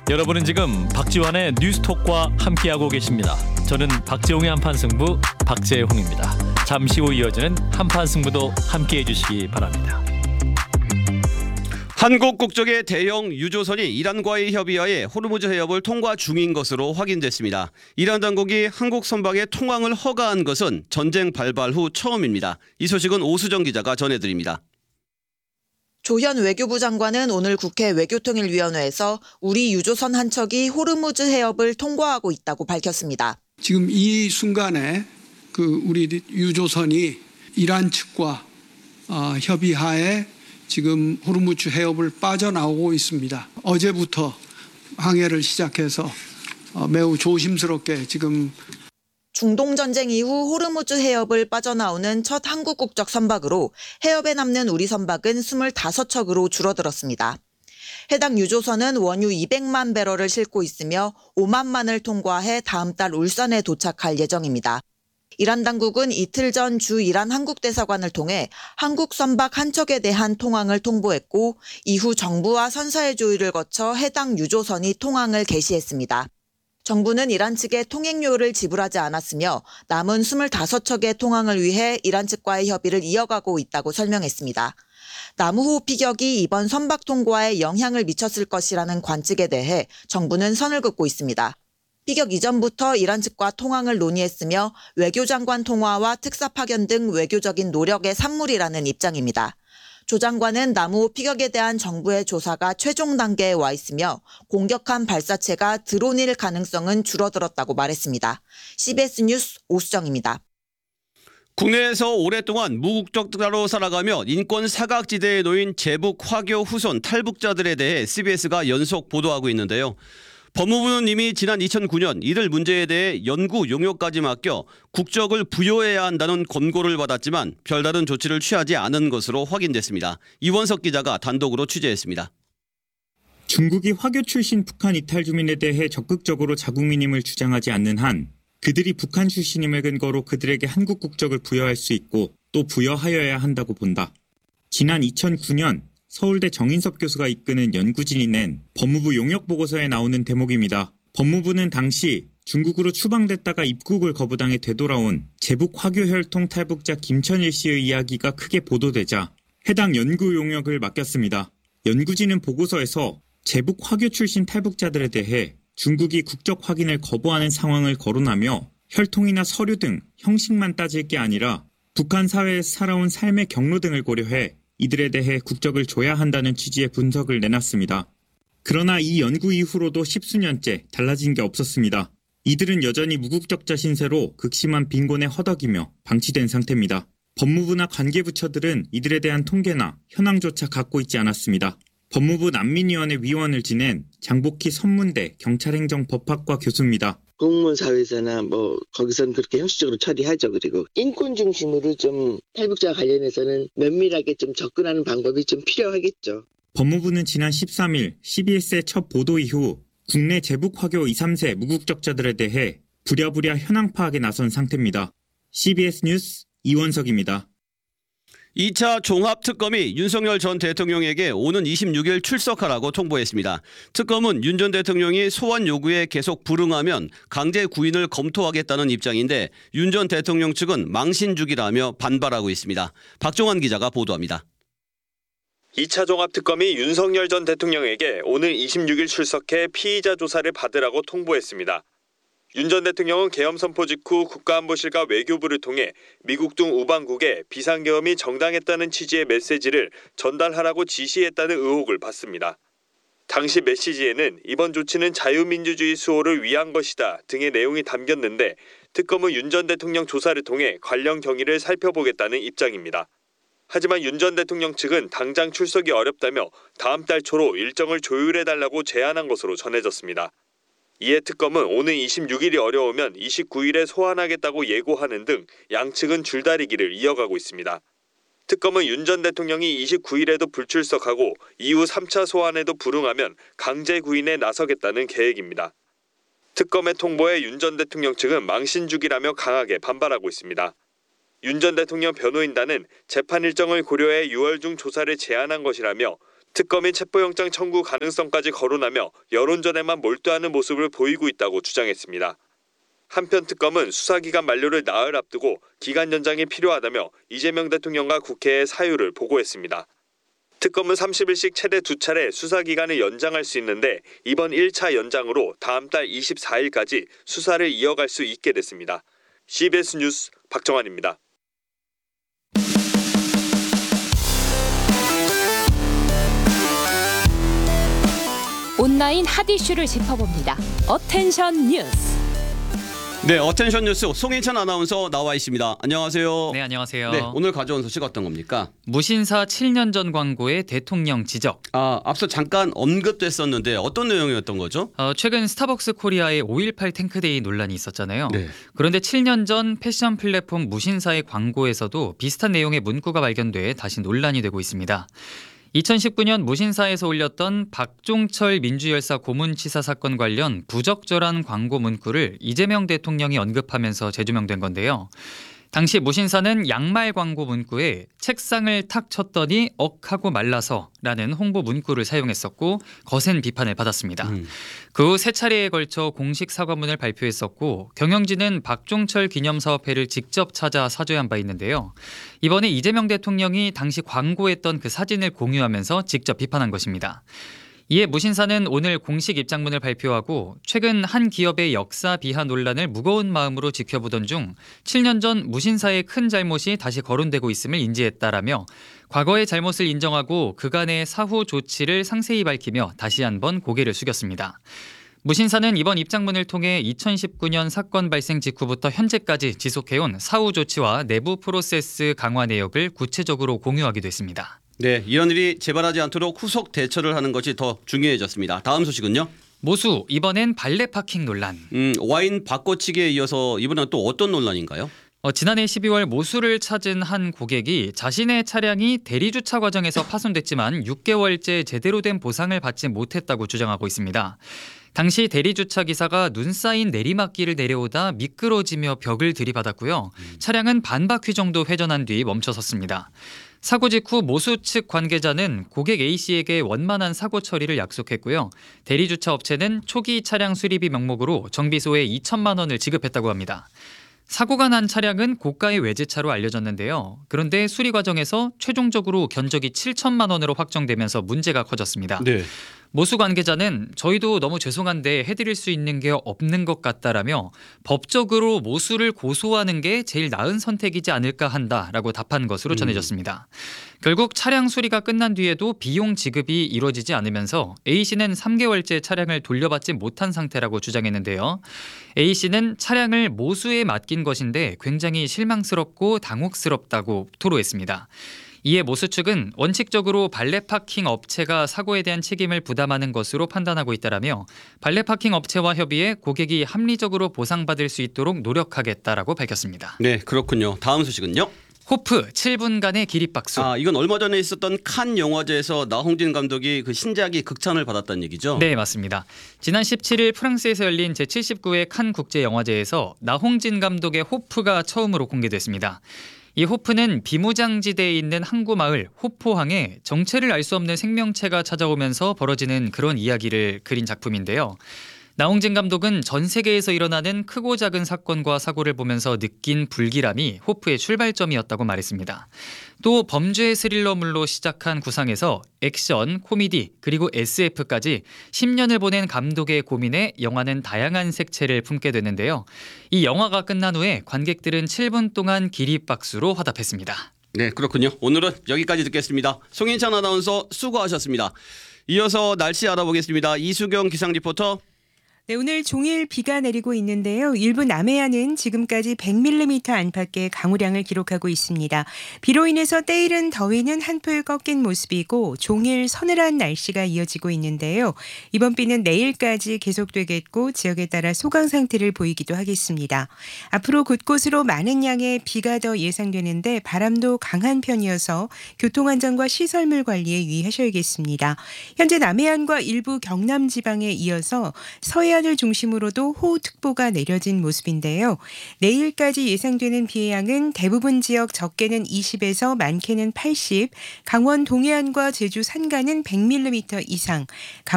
여러분은 지금 박지환의 뉴스톡과 함께하고 계십니다. 저는 박재홍의 한판승부 박재홍입니다. 잠시 후 이어지는 한판승부도 함께해 주시기 바랍니다. 한국 국적의 대형 유조선이 이란과의 협의하에 호르무즈 해협을 통과 중인 것으로 확인됐습니다. 이란 당국이 한국 선박의 통항을 허가한 것은 전쟁 발발 후 처음입니다. 이 소식은 오수정 기자가 전해드립니다. 조현 외교부 장관은 오늘 국회 외교통일위원회에서 우리 유조선 한 척이 호르무즈 해협을 통과하고 있다고 밝혔습니다. 지금 이 순간에 우리 유조선이 이란 측과 협의하에 지금 호르무즈 해협을 빠져나오고 있습니다. 어제부터 항해를 시작해서 매우 조심스럽게 지금 중동 전쟁 이후 호르무즈 해협을 빠져나오는 첫 한국 국적 선박으로 해협에 남는 우리 선박은 25척으로 줄어들었습니다. 해당 유조선은 원유 200만 배럴을 싣고 있으며 오만만을 통과해 다음 달 울산에 도착할 예정입니다. 이란 당국은 이틀 전 주 이란 한국 대사관을 통해 한국 선박 한 척에 대한 통항을 통보했고 이후 정부와 선사의 조율을 거쳐 해당 유조선이 통항을 개시했습니다. 정부는 이란 측에 통행료를 지불하지 않았으며 남은 25척의 통항을 위해 이란 측과의 협의를 이어가고 있다고 설명했습니다. 남우호 피격이 이번 선박 통과에 영향을 미쳤을 것이라는 관측에 대해 정부는 선을 긋고 있습니다. 피격 이전부터 이란 측과 통항을 논의했으며 외교장관 통화와 특사 파견 등 외교적인 노력의 산물이라는 입장입니다. 조 장관은 남우호 피격에 대한 정부의 조사가 최종 단계에 와 있으며 공격한 발사체가 드론일 가능성은 줄어들었다고 말했습니다. CBS 뉴스 오수정입니다. 국내에서 오랫동안 무국적자로 살아가며 인권 사각지대에 놓인 제북 화교 후손 탈북자들에 대해 CBS가 연속 보도하고 있는데요. 법무부는 이미 지난 2009년 이들 문제에 대해 연구 용역까지 맡겨 국적을 부여해야 한다는 권고를 받았지만 별다른 조치를 취하지 않은 것으로 확인됐습니다. 이원석 기자가 단독으로 취재했습니다. 중국이 화교 출신 북한 이탈 주민에 대해 적극적으로 자국민임을 주장하지 않는 한 그들이 북한 출신임을 근거로 그들에게 한국 국적을 부여할 수 있고 또 부여하여야 한다고 본다. 지난 2009년 서울대 정인섭 교수가 이끄는 연구진이 낸 법무부 용역보고서에 나오는 대목입니다. 법무부는 당시 중국으로 추방됐다가 입국을 거부당해 되돌아온 제북 화교 혈통 탈북자 김천일 씨의 이야기가 크게 보도되자 해당 연구 용역을 맡겼습니다. 연구진은 보고서에서 제북 화교 출신 탈북자들에 대해 중국이 국적 확인을 거부하는 상황을 거론하며 혈통이나 서류 등 형식만 따질 게 아니라 북한 사회에서 살아온 삶의 경로 등을 고려해 이들에 대해 국적을 줘야 한다는 취지의 분석을 내놨습니다. 그러나 이 연구 이후로도 십수년째 달라진 게 없었습니다. 이들은 여전히 무국적자 신세로 극심한 빈곤에 허덕이며 방치된 상태입니다. 법무부나 관계부처들은 이들에 대한 통계나 현황조차 갖고 있지 않았습니다. 법무부 난민위원회 위원을 지낸 장복희 선문대 경찰행정법학과 교수입니다. 공무원 사회에서나 거기서는 그렇게 형식적으로 처리하죠. 그리고 인권 중심으로 좀 탈북자 관련해서는 면밀하게 좀 접근하는 방법이 좀 필요하겠죠. 법무부는 지난 13일 CBS의 첫 보도 이후 국내 제북 화교 2, 3세 무국적자들에 대해 부랴부랴 현황 파악에 나선 상태입니다. CBS 뉴스 이원석입니다. 2차 종합특검이 윤석열 전 대통령에게 오는 26일 출석하라고 통보했습니다. 특검은 윤 전 대통령이 소환 요구에 계속 불응하면 강제 구인을 검토하겠다는 입장인데 윤 전 대통령 측은 망신주기라며 반발하고 있습니다. 박종환 기자가 보도합니다. 2차 종합특검이 윤석열 전 대통령에게 오늘 26일 출석해 피의자 조사를 받으라고 통보했습니다. 윤 전 대통령은 계엄 선포 직후 국가안보실과 외교부를 통해 미국 등 우방국에 비상계엄이 정당했다는 취지의 메시지를 전달하라고 지시했다는 의혹을 받습니다. 당시 메시지에는 이번 조치는 자유민주주의 수호를 위한 것이다 등의 내용이 담겼는데 특검은 윤 전 대통령 조사를 통해 관련 경위를 살펴보겠다는 입장입니다. 하지만 윤 전 대통령 측은 당장 출석이 어렵다며 다음 달 초로 일정을 조율해달라고 제안한 것으로 전해졌습니다. 이에 특검은 오는 26일이 어려우면 29일에 소환하겠다고 예고하는 등 양측은 줄다리기를 이어가고 있습니다. 특검은 윤 전 대통령이 29일에도 불출석하고 이후 3차 소환에도 불응하면 강제 구인에 나서겠다는 계획입니다. 특검의 통보에 윤 전 대통령 측은 망신주기라며 강하게 반발하고 있습니다. 윤 전 대통령 변호인단은 재판 일정을 고려해 6월 중 조사를 제안한 것이라며 특검이 체포영장 청구 가능성까지 거론하며 여론전에만 몰두하는 모습을 보이고 있다고 주장했습니다. 한편 특검은 수사기간 만료를 나흘 앞두고 기간 연장이 필요하다며 이재명 대통령과 국회에 사유를 보고했습니다. 특검은 30일씩 최대 2차례 수사기간을 연장할 수 있는데 이번 1차 연장으로 다음 달 24일까지 수사를 이어갈 수 있게 됐습니다. CBS 뉴스 박정환입니다. 온라인 핫 이슈를 짚어봅니다. 어텐션 뉴스. 네, 어텐션 뉴스 송인찬 아나운서 나와 있습니다. 안녕하세요. 네, 안녕하세요. 네, 오늘 가져온 소식 어떤 겁니까? 무신사 7년 전 광고의 대통령 지적. 앞서 잠깐 언급됐었는데 어떤 내용이었던 거죠? 최근 스타벅스 코리아의 5.18 탱크데이 논란이 있었잖아요. 네. 그런데 7년 전 패션 플랫폼 무신사의 광고에서도 비슷한 내용의 문구가 발견돼 다시 논란이 되고 있습니다. 2019년 무신사에서 올렸던 박종철 민주열사 고문치사 사건 관련 부적절한 광고 문구를 이재명 대통령이 언급하면서 재조명된 건데요. 당시 무신사는 양말 광고 문구에 책상을 탁 쳤더니 억하고 말라서라는 홍보 문구를 사용했었고 거센 비판을 받았습니다. 그 후 세 차례에 걸쳐 공식 사과문을 발표했었고 경영진은 박종철 기념사업회를 직접 찾아 사죄한 바 있는데요. 이번에 이재명 대통령이 당시 광고했던 그 사진을 공유하면서 직접 비판한 것입니다. 이에 무신사는 오늘 공식 입장문을 발표하고 최근 한 기업의 역사 비하 논란을 무거운 마음으로 지켜보던 중 7년 전 무신사의 큰 잘못이 다시 거론되고 있음을 인지했다라며 과거의 잘못을 인정하고 그간의 사후 조치를 상세히 밝히며 다시 한번 고개를 숙였습니다. 무신사는 이번 입장문을 통해 2019년 사건 발생 직후부터 현재까지 지속해온 사후 조치와 내부 프로세스 강화 내역을 구체적으로 공유하기도 했습니다. 네, 이런 일이 재발하지 않도록 후속 대처를 하는 것이 더 중요해졌습니다. 다음 소식은요? 모수, 이번엔 발레 파킹 논란. 와인 바꿔치기에 이어서 이번엔 또 어떤 논란인가요? 지난해 12월 모수를 찾은 한 고객이 자신의 차량이 대리주차 과정에서 파손됐지만 6개월째 제대로 된 보상을 받지 못했다고 주장하고 있습니다. 당시 대리주차 기사가 눈 쌓인 내리막길을 내려오다 미끄러지며 벽을 들이받았고요. 차량은 반 바퀴 정도 회전한 뒤 멈춰섰습니다. 사고 직후 모수 측 관계자는 고객 A씨에게 원만한 사고 처리를 약속했고요. 대리주차 업체는 초기 차량 수리비 명목으로 정비소에 2천만 원을 지급했다고 합니다. 사고가 난 차량은 고가의 외제차로 알려졌는데요. 그런데 수리 과정에서 최종적으로 견적이 7천만 원으로 확정되면서 문제가 커졌습니다. 네. 모수 관계자는 저희도 너무 죄송한데 해드릴 수 있는 게 없는 것 같다라며 법적으로 모수를 고소하는 게 제일 나은 선택이지 않을까 한다라고 답한 것으로 전해졌습니다. 결국 차량 수리가 끝난 뒤에도 비용 지급이 이루어지지 않으면서 A씨는 3개월째 차량을 돌려받지 못한 상태라고 주장했는데요. A씨는 차량을 모수에 맡긴 것인데 굉장히 실망스럽고 당혹스럽다고 토로했습니다. 이에 모수 측은 원칙적으로 발레 파킹 업체가 사고에 대한 책임을 부담하는 것으로 판단하고 있다라며 발레 파킹 업체와 협의해 고객이 합리적으로 보상받을 수 있도록 노력하겠다라고 밝혔습니다. 네, 그렇군요. 다음 소식은요? 호프 7분간의 기립박수. 이건 얼마 전에 있었던 칸 영화제에서 나홍진 감독이 그 신작이 극찬을 받았다는 얘기죠? 네, 맞습니다. 지난 17일 프랑스에서 열린 제79회 칸 국제영화제에서 나홍진 감독의 호프가 처음으로 공개됐습니다. 이 호프는 비무장지대에 있는 항구 마을 호포항에 정체를 알 수 없는 생명체가 찾아오면서 벌어지는 그런 이야기를 그린 작품인데요. 나홍진 감독은 전 세계에서 일어나는 크고 작은 사건과 사고를 보면서 느낀 불길함이 호프의 출발점이었다고 말했습니다. 또 범죄 스릴러물로 시작한 구상에서 액션, 코미디, 그리고 SF까지 10년을 보낸 감독의 고민에 영화는 다양한 색채를 품게 되는데요. 이 영화가 끝난 후에 관객들은 7분 동안 기립박수로 화답했습니다. 네, 그렇군요. 오늘은 여기까지 듣겠습니다. 송인찬 아나운서 수고하셨습니다. 이어서 날씨 알아보겠습니다. 이수경 기상 리포터. 네, 오늘 종일 비가 내리고 있는데요. 일부 남해안은 지금까지 100mm 안팎의 강우량을 기록하고 있습니다. 비로 인해서 때이른 더위는 한풀 꺾인 모습이고 종일 서늘한 날씨가 이어지고 있는데요. 이번 비는 내일까지 계속되겠고 지역에 따라 소강 상태를 보이기도 하겠습니다. 앞으로 곳곳으로 많은 양의 비가 더 예상되는데 바람도 강한 편이어서 교통안전과 시설물 관리에 유의하셔야겠습니다. 현재 남해안과 일부 경남 지방에 이어서 서해안 해안을 중심으로도 호우특보가 내려진 모습인데요. 내일까지 예상되는 비의 양은 대부분 지역 적게는 20에서 많게는 80, 강원 동해안과 제주 산간은 100mm 이상,